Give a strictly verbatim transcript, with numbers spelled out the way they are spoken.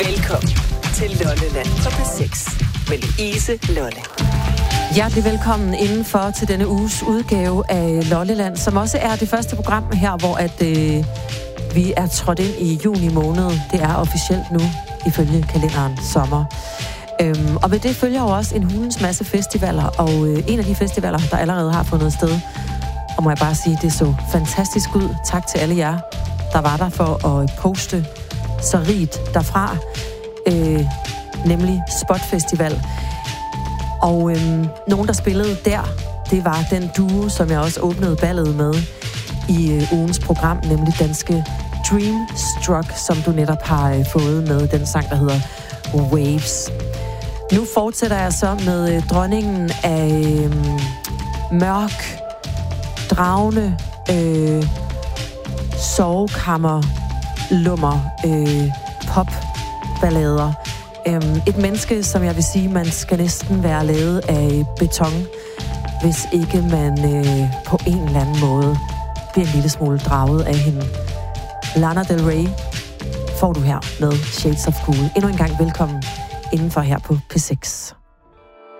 Velkommen til Lolleland på P seks med Louise Lolle. Hjertelig velkommen indenfor til denne uges udgave af Lolleland, som også er det første program her, hvor at, øh, vi er trådt ind i juni måned. Det er officielt nu, ifølge kalenderen, sommer. Øhm, og ved det følger jo også en hulens masse festivaler, og øh, en af de festivaler, der allerede har fundet sted, og må jeg bare sige, det så fantastisk ud. Tak til alle jer, der var der for at poste så rigt derfra, øh, nemlig Spot Festival. Og øhm, nogen, der spillede der, det var den duo, som jeg også åbnede ballet med i øh, ugens program, nemlig danske Dreamstruck, som du netop har øh, fået med den sang, der hedder Waves. Nu fortsætter jeg så med øh, dronningen af øh, mørk, dragende, øh, sovekammer, lummer, øh, popballader. Øhm, et menneske, som jeg vil sige, man skal næsten være lavet af beton, hvis ikke man øh, på en eller anden måde bliver en lille smule draget af hende. Lana Del Rey får du her med Shades of Cool. Endnu en gang velkommen indenfor her på P seks.